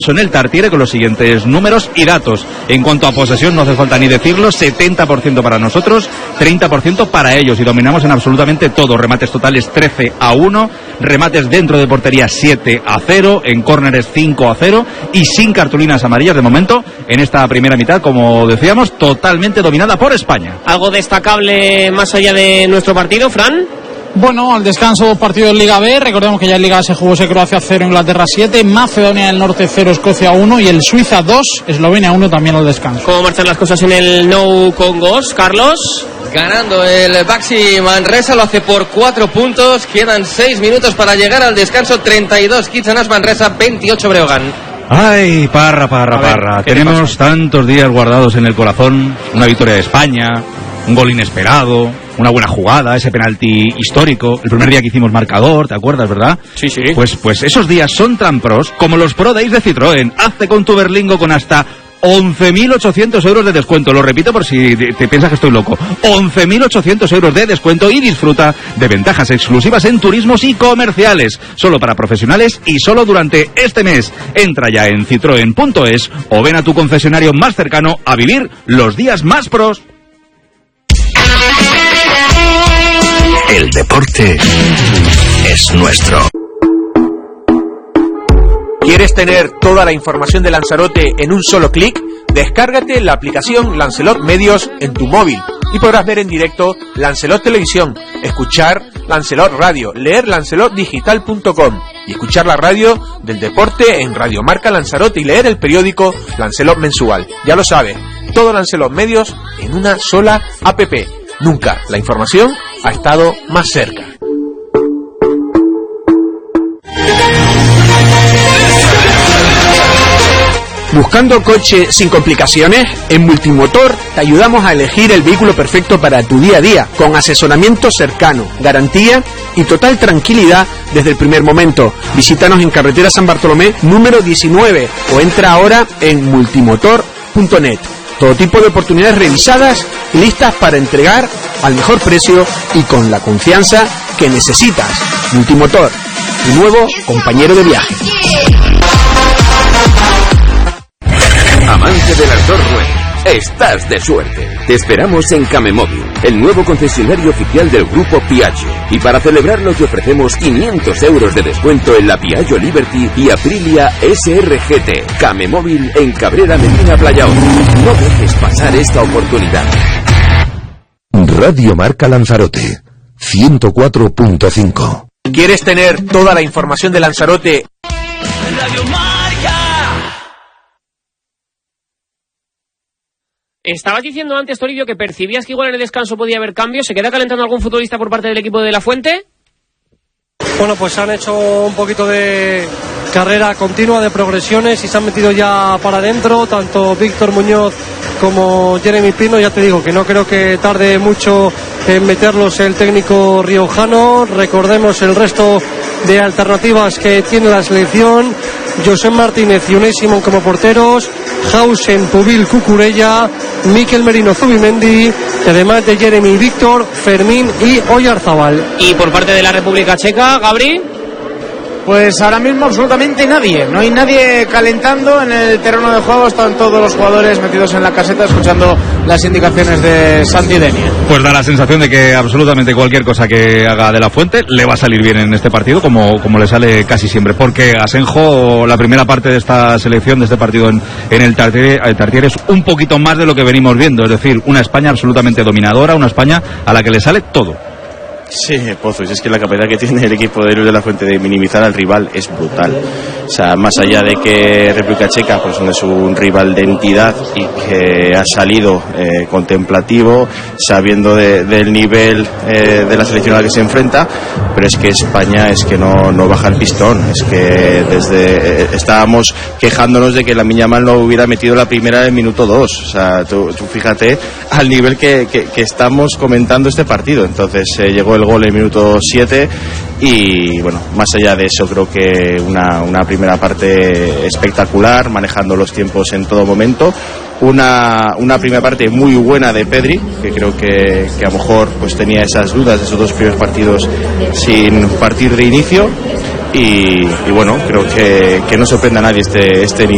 en el Tartiere con los siguientes números y datos. En cuanto a posesión, no hace falta ni decirlo, 70% para nosotros, 30% para ellos, y dominamos en absolutamente todo. Remates totales 13-1, remates dentro de portería 7-0, en córneres 5-0 y sin cartulinas amarillas de momento en esta primera mitad, como decíamos, totalmente dominada por España. ¿Algo destacable más allá de nuestro partido, Fran? Bueno, al descanso partido en Liga B, recordemos que ya en Liga A se jugó ese Croacia 0, Inglaterra 7, Macedonia del Norte 0, Escocia 1 y el Suiza 2, Eslovenia 1 también al descanso. ¿Cómo marchan las cosas en el Nou Congos, Carlos? Ganando el Baxi Manresa, lo hace por 4 puntos, quedan 6 minutos para llegar al descanso, 32 Kitsanas Manresa, 28 Breogán. Ay, Parra. Tenemos tantos días guardados en el corazón, una victoria de España, un gol inesperado, una buena jugada, ese penalti histórico, el primer día que hicimos marcador, ¿te acuerdas, verdad? Sí. Pues esos días son tan pros como los Pro Days de Citroën. Hazte con tu Berlingo con hasta 11.800 euros de descuento. Lo repito por si te piensas que estoy loco. 11.800 euros de descuento y disfruta de ventajas exclusivas en turismos y comerciales. Solo para profesionales y solo durante este mes. Entra ya en citroen.es o ven a tu concesionario más cercano a vivir los días más pros. El deporte es nuestro. ¿Quieres tener toda la información de Lanzarote en un solo clic? Descárgate la aplicación Lancelot Medios en tu móvil y podrás ver en directo Lancelot Televisión, escuchar Lancelot Radio, leer lancelotdigital.com y escuchar la radio del deporte en Radio Marca Lanzarote y leer el periódico Lancelot Mensual. Ya lo sabes, todo Lancelot Medios en una sola app. Nunca la información ha estado más cerca. ¿Buscando coche sin complicaciones? En Multimotor te ayudamos a elegir el vehículo perfecto para tu día a día, con asesoramiento cercano, garantía y total tranquilidad desde el primer momento. Visítanos en carretera San Bartolomé número 19 o entra ahora en multimotor.net. Todo tipo de oportunidades revisadas y listas para entregar al mejor precio y con la confianza que necesitas. Multimotor, tu nuevo compañero de viaje. Amante de las dos ruedas, estás de suerte. Te esperamos en Camemóvil, el nuevo concesionario oficial del grupo Piaggio. Y para celebrarlo te ofrecemos 500 euros de descuento en la Piaggio Liberty y Aprilia SRGT. Camemóvil en Cabrera Medina Playaón. No dejes pasar esta oportunidad. Radio Marca Lanzarote 104.5. ¿Quieres tener toda la información de Lanzarote? Radio Marca. Estabas diciendo antes, Toribio, que percibías que igual en el descanso podía haber cambios. ¿Se queda calentando algún futbolista por parte del equipo de La Fuente? Bueno, pues han hecho un poquito de carrera continua, de progresiones, y se han metido ya para adentro, tanto Víctor Muñoz como Jeremy Pino. Ya te digo que no creo que tarde mucho en meterlos el técnico riojano. Recordemos el resto de alternativas que tiene la selección: José Martínez y Unai Simón como porteros, Hausen, Pubil, Cucurella, Mikel Merino, Zubimendi, además de Jeremy, Víctor, Fermín y Oyarzabal. Y por parte de la República Checa, Gabri. Pues ahora mismo absolutamente nadie, no hay nadie calentando en el terreno de juego, están todos los jugadores metidos en la caseta escuchando las indicaciones de Santi Denia. Pues da la sensación de que absolutamente cualquier cosa que haga de La Fuente le va a salir bien en este partido, como le sale casi siempre, porque Asenjo, la primera parte de esta selección, de este partido en el Tartiere, es un poquito más de lo que venimos viendo, es decir, una España absolutamente dominadora, una España a la que le sale todo. Sí, Pozos, es que la capacidad que tiene el equipo de Luis de la Fuente de minimizar al rival es brutal. O sea, más allá de que República Checa pues no es un rival de entidad y que ha salido contemplativo, sabiendo del nivel de la selección a la que se enfrenta, pero es que España es que no baja el pistón. Es que estábamos quejándonos de que Lamine Yamal no hubiera metido la primera del minuto 2. O sea, tú fíjate al nivel que estamos comentando este partido. Entonces llegó el gol en el minuto 7 y bueno, más allá de eso creo que una primera parte espectacular, manejando los tiempos en todo momento, una primera parte muy buena de Pedri, que creo que a lo mejor pues tenía esas dudas de esos dos primeros partidos sin partir de inicio, y bueno, creo que no sorprende a nadie este